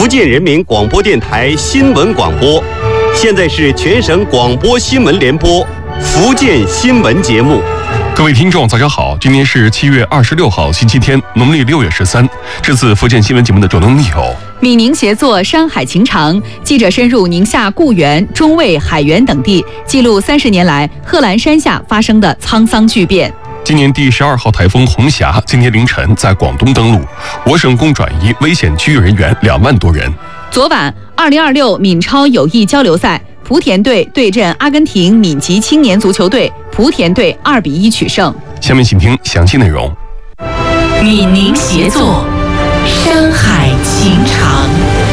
福建人民广播电台新闻广播。现在是全省广播新闻联播福建新闻节目。 各位听众早上好，今天是7月26号星期天，农历6月13。这次福建新闻节目的主能有： 闽宁协作山海情长，记者深入宁夏固原、中卫、海原等地，记录30年来贺兰山下发生的沧桑巨变。 今年第12号台风红霞今天凌晨在广东登陆，我省共转移危险区域人员2万多人。 昨晚2026闽超友谊交流赛，莆田队对阵阿根廷闽籍青年足球队，莆田队2比1取胜。 下面请听详细内容。 闽宁协作，山海情长。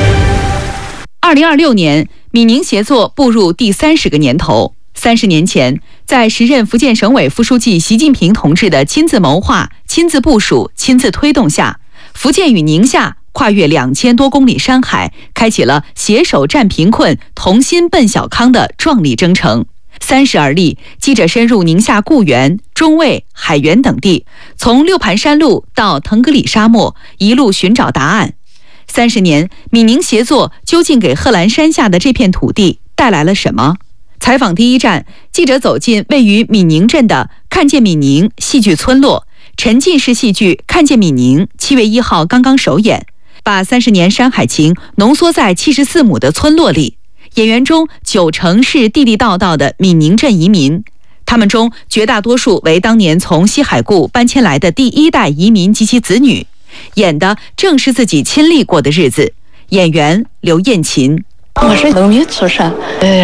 2026年，闽宁协作步入第30个年头。30年前，在时任福建省委副书记习近平同志的亲自谋划、亲自部署、亲自推动下，福建与宁夏跨越2000多公里山海，开启了携手战贫困、同心奔小康的壮丽征程。30而立，记者深入宁夏固原、中卫、海原等地，从六盘山路到腾格里沙漠，一路寻找答案。30年，闽宁协作究竟给贺兰山下的这片土地带来了什么？采访第一站，记者走进位于闽宁镇的看见闽宁戏剧村落，沉浸式戏剧《看见闽宁》7月1号刚刚首演，把30年山海情浓缩在74亩的村落里。演员中90%是地地道道的闽宁镇移民，他们中绝大多数为当年从西海固搬迁来的第1代移民及其子女，演的正是自己亲历过的日子。演员刘艳琴。 我是农民出身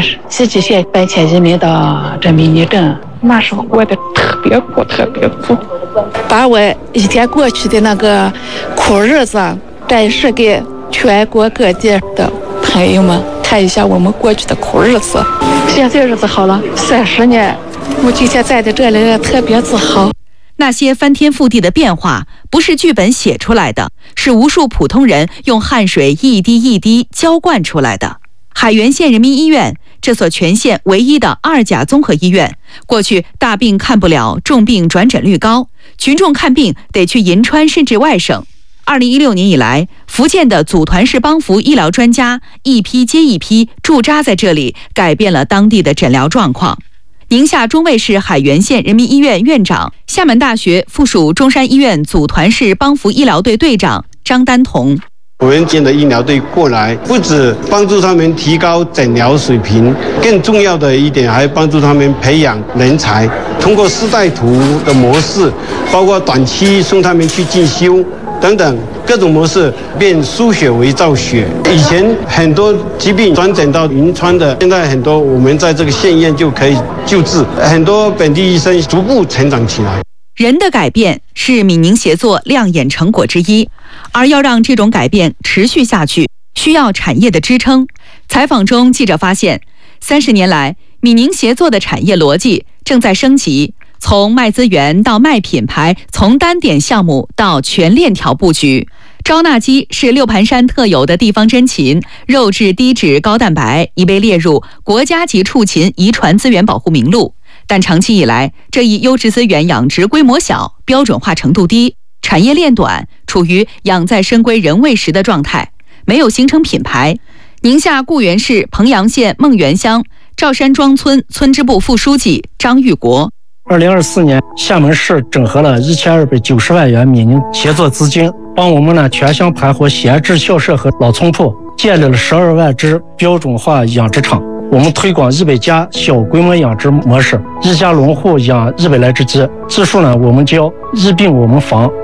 ，17岁搬迁移民到这闽宁镇，那时候过得特别苦，特别苦，把我一天过去的那个苦日子展示给全国各地的朋友们看一下，我们过去的苦日子。现在日子好了，30年，我今天站在这里特别自豪。 那些翻天覆地的变化，不是剧本写出来的，是无数普通人用汗水一滴一滴浇灌出来的。海原县人民医院，这所全县唯一的2甲综合医院，过去大病看不了，重病转诊率高，群众看病得去银川甚至外省。2016年以来，福建的组团式帮扶医疗专家一批接一批驻扎在这里，改变了当地的诊疗状况。宁夏中卫市海原县人民医院院长、厦门大学附属中山医院组团式帮扶医疗队队长张丹彤。 我们建的医疗队过来，不止帮助他们提高诊疗水平，更重要的一点还帮助他们培养人才。通过师带徒的模式，包括短期送他们去进修等等各种模式，变输血为造血。以前很多疾病转诊到银川的，现在很多我们在这个县医院就可以救治，很多本地医生逐步成长起来。 人的改变是闽宁协作亮眼成果之一，而要让这种改变持续下去，需要产业的支撑。采访中，记者发现，30年来，闽宁协作的产业逻辑正在升级，从卖资源到卖品牌，从单点项目到全链条布局。招纳鸡是六盘山特有的地方珍禽，肉质低脂高蛋白，已被列入国家级畜禽遗传资源保护名录。但长期以来，这一优质资源养殖规模小，标准化程度低，产业链短，处于养在深闺人未识的状态，没有形成品牌。宁夏固原市彭阳县孟源乡赵山庄村村支部副书记张玉国。 2024年，厦门市整合了1290万元闽宁协作资金，帮我们全乡盘活闲置校舍和老村铺，建立了12万只标准化养殖场。我们推广100家小规模养殖模式，1家农户养100来只鸡，技术我们教，疫病我们防。